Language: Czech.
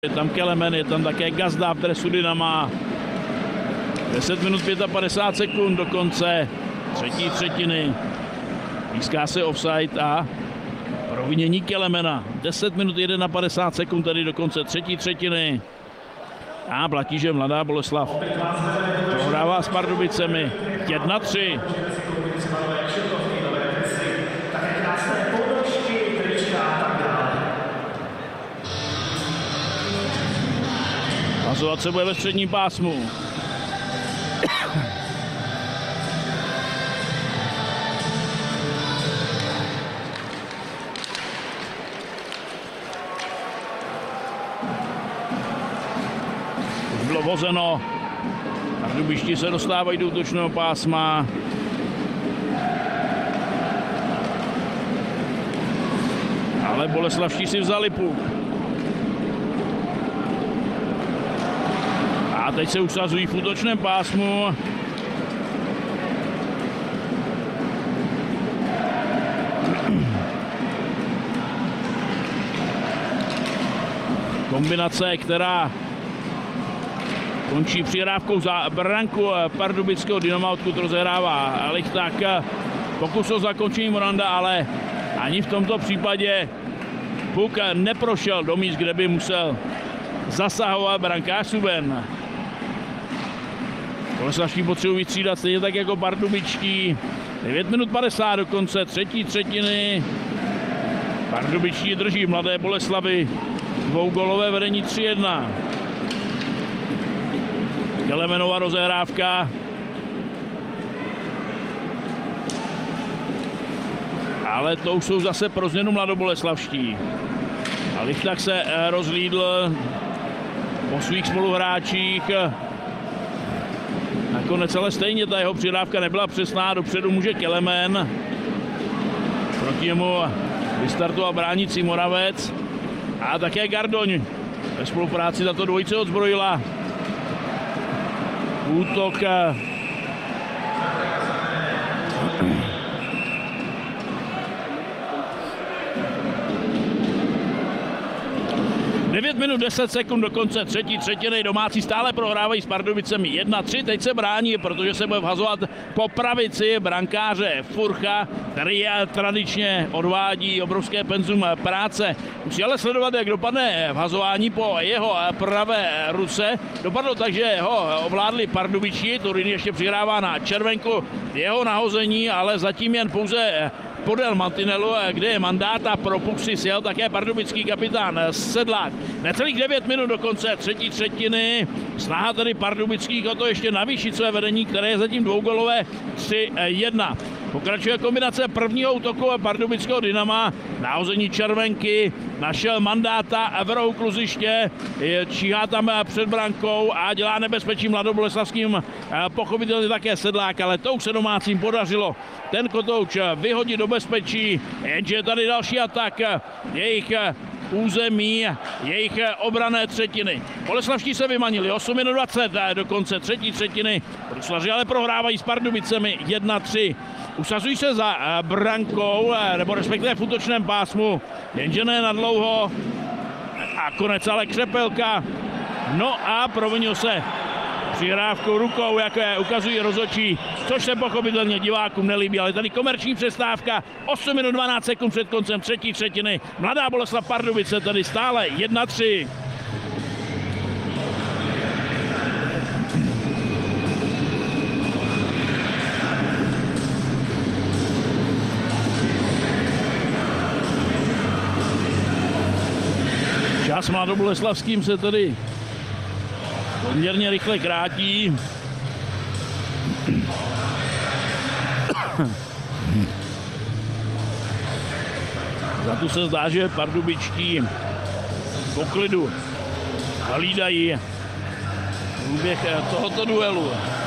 Je tam Kelemen, je tam také Gazda v dresu Dynama. 10 minut 55 sekund do konce třetí třetiny. Píská se offside a provinění Kelemena. 10 minut 51 sekund tady do konce třetí třetiny. A platí, že Mladá Boleslav prohrává s Pardubicemi 1-3. Hazovat se bude ve středním pásmu. Už bylo vozeno. Pardubičti se dostávají do útočného pásma. Ale Boleslavští si vzali puk. A teď se usazují v útočném pásmu. Kombinace, která končí přihrávkou za branku pardubického Dynama, odkud rozehrává Lichták. Pokus o zakončení Moranda, ale ani v tomto případě puk neprošel do míst, kde by musel zasahovat brankář Suben. Boleslavští potřebují střídat stejně tak jako Pardubičtí. 9 minut 50 do konce třetí třetiny. Pardubičtí drží Mladé Boleslavy. Dvougólové vedení 3-1. Kelemenova rozehrávka. Ale to už jsou zase pro změnu mladoboleslavští. A Lichták se rozlídl po svých spoluhráčích. Nakonec ale stejně ta jeho přihrávka nebyla přesná, dopředu může Kelemen. Proti němu vystartoval bránící Moravec a také Gardoň. Ve spolupráci tato dvojice odzbrojila útok. 9 minut 10 sekund do konce třetí třetiny. Domácí stále prohrávají s Pardubicemi 1-3. Teď se brání, protože se bude vhazovat po pravici brankáře Furcha, který tradičně odvádí obrovské penzum práce. Musí ale sledovat, jak dopadne vhazování po jeho pravé ruce. Dopadlo tak, že ho ovládli Pardubičtí. Turín ještě přihrává na červenku jeho nahození, ale zatím jen pouze podél mantinelu, kde je mandát a pro puk si sjel také pardubický kapitán Sedlák. Necelých 9 minut do konce třetí třetiny. Snaha tedy pardubických o to ještě navýšit své vedení, které je zatím dvougólové 3-1. Pokračuje kombinace prvního útoku pardubického Dynama. Nahození červenky, našel mandáta v rohu kluziště, číhá tam před brankou a dělá nebezpečí mladoboleslavským pochopitelně také Sedlák, ale to už se domácím podařilo ten kotouč vyhodit do bezpečí, jenže je tady další atak jejich území, jejich obranné třetiny. Boleslavští se vymanili 8 minut 20 do konce třetí třetiny. Bruslaři ale prohrávají s Pardubicemi 1-3. Usazují se za brankou, nebo respektive v útočném pásmu, jenže ne na dlouho. A konec ale Křepelka. No a provinil se přihrávkou rukou, jak ukazují rozhodčí, což se pochopitelně divákům nelíbí, ale tady komerční přestávka, 8 minut 12 sekund před koncem třetí třetiny. Mladá Boleslav Pardubice tady stále 1-3. Čas mladoboleslavským se tady poměrně rychle krátí. Za tu se zdá, že pardubičtí v klidu hlídají průběh tohoto duelu.